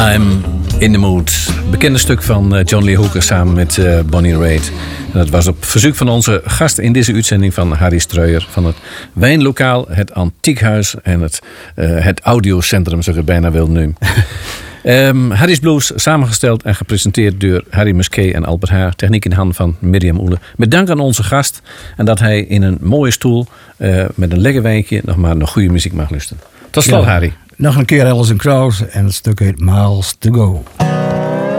I'm in the mood. Bekende stuk van John Lee Hooker samen met Bonnie Raitt. En dat was op verzoek van onze gast in deze uitzending van Harry Streuer van het wijnlokaal, het Antiekhuis en het audiocentrum, zou ik het bijna wil noemen. Harry's Blues, samengesteld en gepresenteerd door Harry Musquet en Albert Haar. Techniek in handen van Mirjam Oele. Met dank aan onze gast en dat hij in een mooie stoel met een lekker wijntje nog maar een goede muziek mag luisteren. Tot slot, Harry. Nog een keer Alison Krauss en het stuk heet Miles to Go.